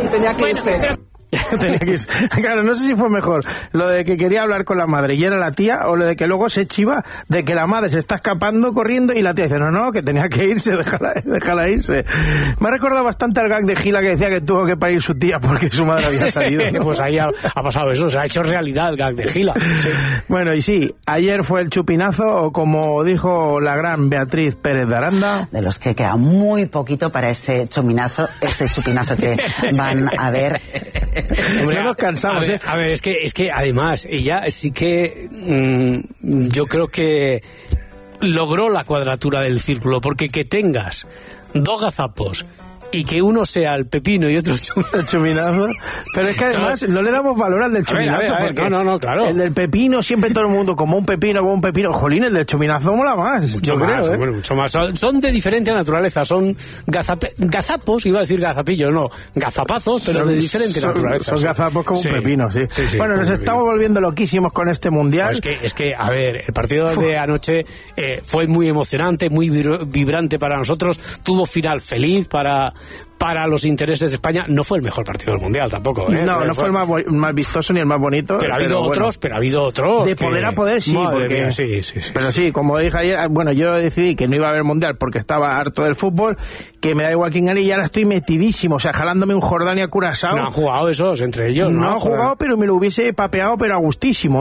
tenía que irse. Tenía que irse. Claro, no sé si fue mejor lo de que quería hablar con la madre y era la tía, o lo de que luego se chiva de que la madre se está escapando corriendo y la tía dice, no, que tenía que irse, déjala irse. Me ha recordado bastante al gag de Gila que decía que tuvo que parir su tía porque su madre había salido, ¿no? Pues ahí ha pasado eso, se ha hecho realidad el gag de Gila. Sí. Bueno, y sí, ayer fue el chupinazo, o como dijo la gran Beatriz Pérez de Aranda, de los que queda muy poquito para ese chupinazo que van a ver. Hombre, no nos cansamos, a ver, es que además ella sí que yo creo que logró la cuadratura del círculo, porque que tengas dos gazapos y que uno sea el pepino y otro el chupinazo, pero es que además no le damos valor al del chupinazo, porque no, claro. El del pepino siempre todo el mundo como un pepino, jolín, el del chupinazo mola más, yo creo, bueno, mucho más, son de diferente naturaleza, son gazapos, iba a decir gazapillos, no, gazapazos, pero de diferente naturaleza. Son gazapos como un pepino, sí. Bueno, nos estamos volviendo loquísimos con este mundial. Es que, a ver, el partido de anoche fue muy emocionante, muy vibrante para nosotros, tuvo final feliz para los intereses de España. No fue el mejor partido del mundial tampoco, ¿eh? No fue el más vistoso ni el más bonito, pero ha habido otros de poder a poder, sí, porque mía, sí, pero sí, como dije ayer, bueno, yo decidí que no iba a haber mundial porque estaba harto del fútbol, que me da igual quién gane, y ahora estoy metidísimo, o sea, jalándome un Jordania-Curazao. No han jugado esos entre ellos, no han jugado, pero me lo hubiese papeado, pero a gustísimo,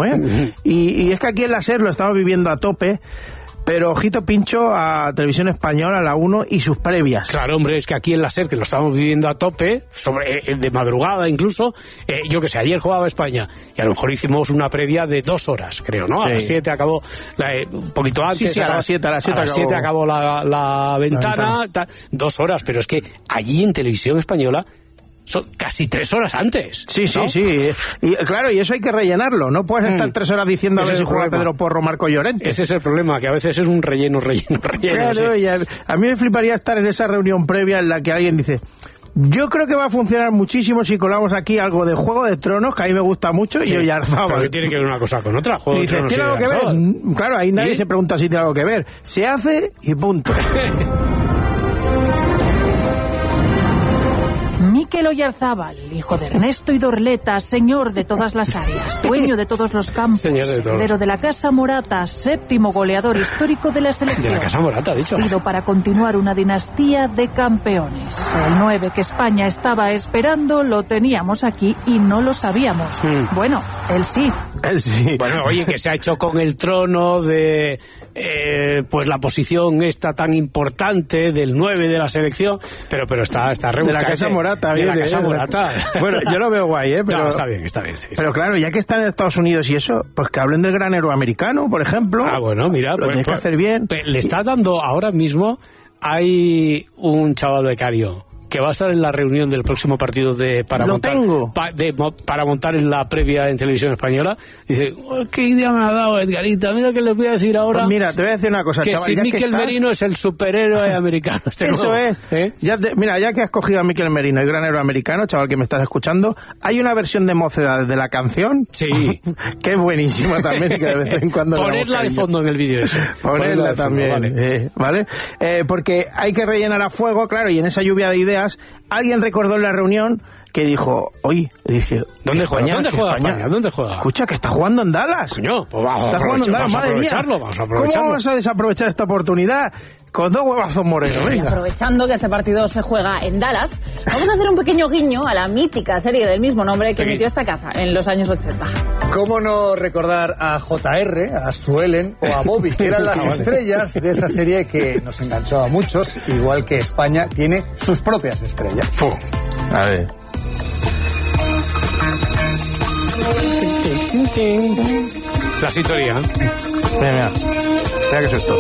y es que aquí en la SER lo estamos viviendo a tope. Pero ojito pincho a Televisión Española, a la 1 y sus previas. Claro, hombre, es que aquí en la SER, que lo estamos viviendo a tope, de madrugada incluso, yo que sé, ayer jugaba España, y a lo mejor hicimos una previa de 2 horas, creo, ¿no? Sí. A las 7 acabó, un poquito antes. Sí, a las 7 acabó la ventana. 2 horas, pero es que allí en Televisión Española son casi 3 horas antes. Sí, ¿no? sí. Y claro, y eso hay que rellenarlo. No puedes estar 3 horas diciendo a ver si juega Pedro Porro, Marco Llorente. Ese es el problema, que a veces es un relleno. Claro, sí. Y a mí me fliparía estar en esa reunión previa en la que alguien dice, yo creo que va a funcionar muchísimo si colamos aquí algo de Juego de Tronos, que a mí me gusta mucho, y Oyarzábal. Pero que tiene que ver una cosa con otra. Juego de Tronos. ¿Tiene algo que ver? Claro, ahí nadie se pregunta si tiene algo que ver. Se hace y punto. Mikel Oyarzábal, hijo de Ernesto y Dorleta, señor de todas las áreas, dueño de todos los campos, heredero de la Casa Morata, 7º goleador histórico de la selección. De la Casa Morata, dicho. Nacido para continuar una dinastía de campeones. El 9 que España estaba esperando lo teníamos aquí y no lo sabíamos. Bueno, él sí. Bueno, oye, que se ha hecho con el trono de pues la posición esta tan importante del 9 de la selección, pero está rebuscado. De la Casa Morata. De la Casa Morata. Bueno, yo lo veo guay, pero... No, está bien, sí. Pero claro, ya que están en Estados Unidos y eso, pues que hablen del granero americano, por ejemplo. Bueno, mira. Lo tienes que hacer bien. Le está dando ahora mismo, hay un chaval becario que va a estar en la reunión del próximo partido para montar en la previa en Televisión Española. Dice, qué idea me ha dado Edgarita, mira que les voy a decir ahora. Pues mira, te voy a decir una cosa, que chaval. Si Mikel Merino es el superhéroe americano. Eso es. Mira, ya que has cogido a Mikel Merino, el granero americano, chaval, que me estás escuchando, hay una versión de Mocedades de la canción. Sí. Que es buenísima también, que de vez en cuando... Ponerla de fondo en el vídeo ese. Ponerla también, ¿vale? Porque hay que rellenar a fuego, claro, y en esa lluvia de ideas, alguien recordó en la reunión que dijo, oye, ¿dónde juega España? ¿Dónde juega? Escucha, que está jugando en Dallas. Coño, pues vamos a aprovecharlo. ¿Cómo vamos a desaprovechar esta oportunidad? Con 2 huevazos morenos, venga. Y aprovechando que este partido se juega en Dallas, vamos a hacer un pequeño guiño a la mítica serie del mismo nombre que emitió esta casa en los años 80. ¿Cómo no recordar a JR, a Suelen o a Bobby, que eran las estrellas de esa serie que nos enganchó a muchos, igual que España tiene sus propias estrellas? A ver. La sintonía. Mira qué susto.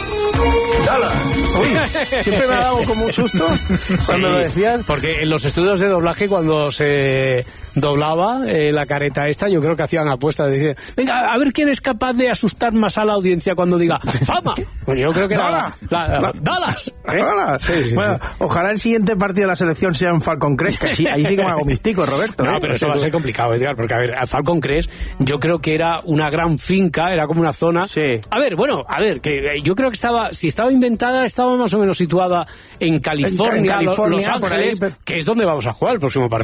Uy, siempre me ha dado como un susto cuando lo decías. Porque en los estudios de doblaje, cuando se doblaba la careta esta, yo creo que hacían apuestas, decían, venga, a ver quién es capaz de asustar más a la audiencia cuando diga ¡Fama! Pues yo creo que era Dallas. Sí, bueno, ojalá el siguiente partido de la selección sea en Falcon Crest, que ahí sí que me hago mistico, Roberto. No, pero eso va a ser complicado, Edgar, porque a ver, a Falcon Crest yo creo que era una gran finca, era como una zona. Sí. Que yo creo que si estaba inventada, estaba más o menos situada en California, Los Ángeles, que es donde vamos a jugar el próximo partido.